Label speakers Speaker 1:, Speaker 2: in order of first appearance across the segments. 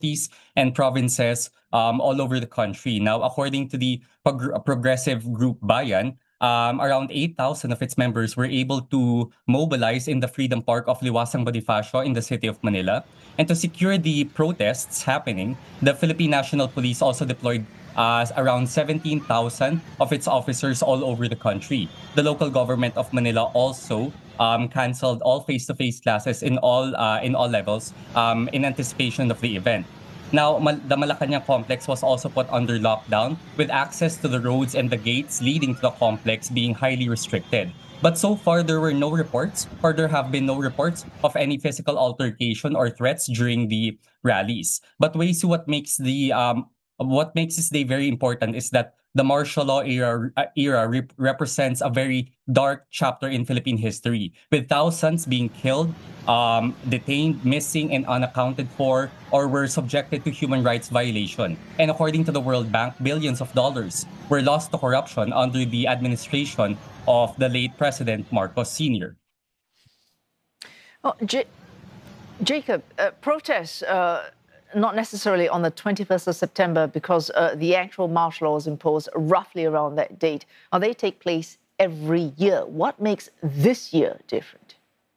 Speaker 1: and provinces all over the country. Now, according to the progressive group Bayan, around 8,000 of its members were able to mobilize in the Freedom Park of Liwasang Bonifacio in the city of Manila. And to secure the protests happening, the Philippine National Police also deployed around 17,000 of its officers all over the country. The local government of Manila also canceled all face-to-face classes in all levels in anticipation of the event. Now, the Malacanang complex was also put under lockdown, with access to the roads and the gates leading to the complex being highly restricted. But so far, there were no reports, or there have been no reports of any physical altercation or threats during the rallies. But what makes this day very important is that the martial law era represents a very dark chapter in Philippine history, with thousands being killed, detained, missing, and unaccounted for, or were subjected to human rights violation. And according to the World Bank, billions of dollars were lost to corruption under the administration of the late President Marcos Sr.
Speaker 2: Oh, Jacob, protests not necessarily on the 21st of September because the actual martial law is imposed roughly around that date. They take place every year. What makes this year different?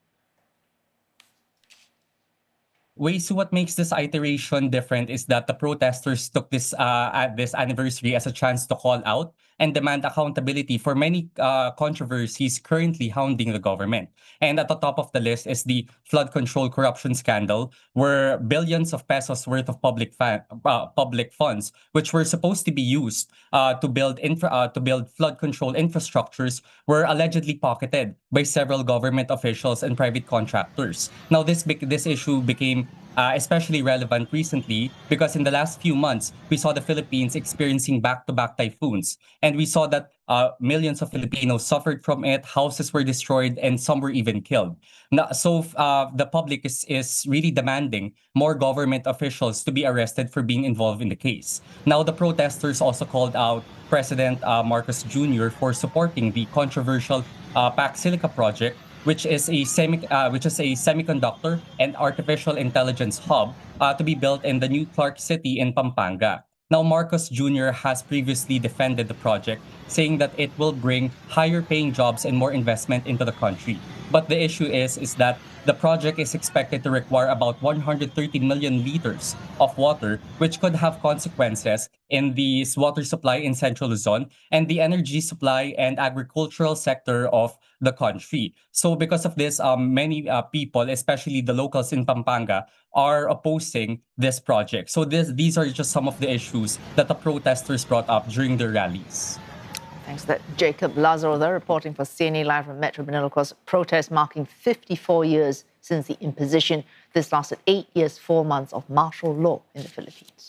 Speaker 1: What makes this iteration different is that the protesters took this anniversary as a chance to call out and demand accountability for many controversies currently hounding the government. And at the top of the list is the flood control corruption scandal, where billions of pesos worth of public funds, which were supposed to be used to build flood control infrastructures, were allegedly pocketed by several government officials and private contractors. Now, this issue became especially relevant recently because in the last few months, we saw the Philippines experiencing back-to-back typhoons. And we saw that millions of Filipinos suffered from it, houses were destroyed, and some were even killed. Now, so the public is really demanding more government officials to be arrested for being involved in the case. Now, the protesters also called out President Marcos Jr. for supporting the controversial PAC Silica project, which is a semiconductor and artificial intelligence hub to be built in the new Clark City in Pampanga. Now, Marcos Jr. has previously defended the project, saying that it will bring higher paying jobs and more investment into the country. But the issue is that the project is expected to require about 130 million liters of water, which could have consequences in the water supply in Central Luzon and the energy supply and agricultural sector of the country. So because of this, many people, especially the locals in Pampanga, are opposing this project. So these are just some of the issues that the protesters brought up during their rallies.
Speaker 2: Thanks for that, Jacob Lazaro there, reporting for CNA Live from Metro Manila. Of course, protests marking 54 years since the imposition. This lasted 8 years, 4 months of martial law in the Philippines.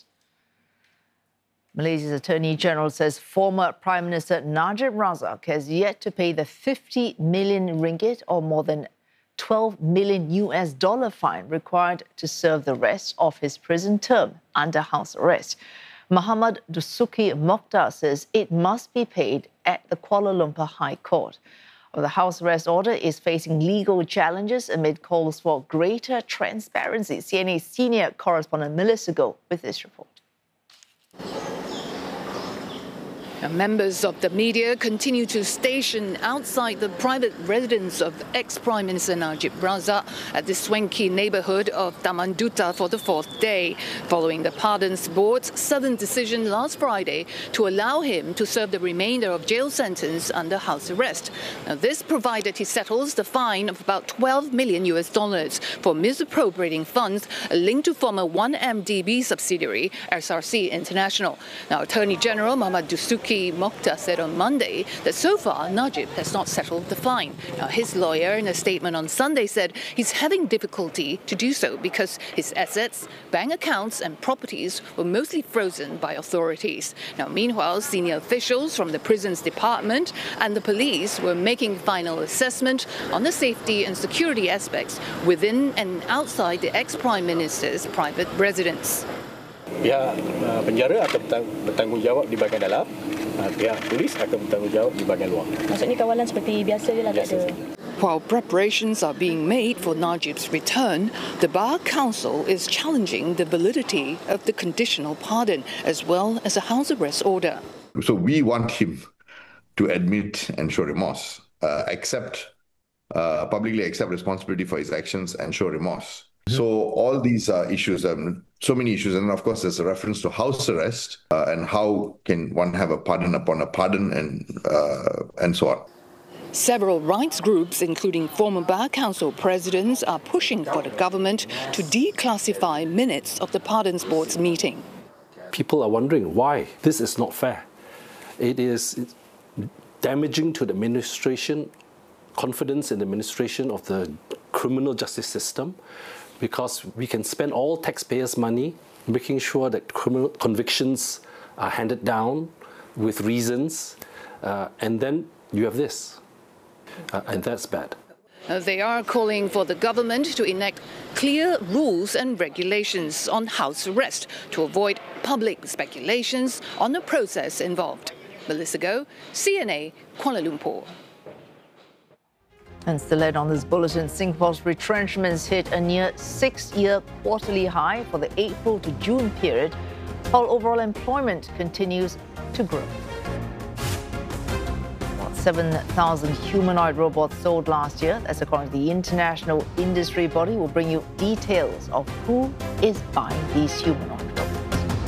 Speaker 2: Malaysia's Attorney General says former Prime Minister Najib Razak has yet to pay the 50 million ringgit or more than $12 million fine required to serve the rest of his prison term under house arrest. Muhammad Dusuki Mokhtar says it must be paid at the Kuala Lumpur High Court. The house arrest order is facing legal challenges amid calls for greater transparency. CNA senior correspondent Melissa Go with this report.
Speaker 3: Members of the media continue to station outside the private residence of ex-Prime Minister Najib Razak at the swanky neighborhood of Taman Duta for the fourth day, following the Pardons Board's sudden decision last Friday to allow him to serve the remainder of jail sentence under house arrest. Now, this provided he settles the fine of about $12 million for misappropriating funds linked to former 1MDB subsidiary SRC International. Now, Attorney General Muhammad Dusuki Mokhtar said on Monday that so far Najib has not settled the fine. Now, his lawyer in a statement on Sunday said he's having difficulty to do so because his assets, bank accounts and properties were mostly frozen by authorities. Now, meanwhile, senior officials from the prisons department and the police were making final assessment on the safety and security aspects within and outside the ex-Prime Minister's private residence.
Speaker 4: Pihak penjara akan bertanggungjawab di bahagian dalam, pihak polis akan bertanggungjawab di bahagian luar.
Speaker 5: Maksudnya kawalan seperti biasa je lah, tak ada?
Speaker 3: While preparations are being made for Najib's return, the Bar Council is challenging the validity of the conditional pardon as well as a house arrest order.
Speaker 5: So we want him to admit and show remorse, publicly accept responsibility for his actions and show remorse. So all these issues, so many issues, and of course there's a reference to house arrest and how can one have a pardon upon a pardon and so on.
Speaker 3: Several rights groups, including former Bar Council presidents, are pushing for the government to declassify minutes of the Pardons Board's meeting.
Speaker 6: People are wondering why this is not fair. It is damaging to the administration, confidence in the administration of the criminal justice system, because we can spend all taxpayers' money making sure that criminal convictions are handed down with reasons, and then you have this. And that's bad.
Speaker 3: They are calling for the government to enact clear rules and regulations on house arrest to avoid public speculations on the process involved. Melissa Goh, CNA, Kuala Lumpur.
Speaker 2: And still led on this bulletin, Singapore's retrenchments hit a near 6-year quarterly high for the April to June period, while overall employment continues to grow. 7,000 humanoid robots sold last year. That's according to the international industry body. We'll bring you details of who is buying these humanoids.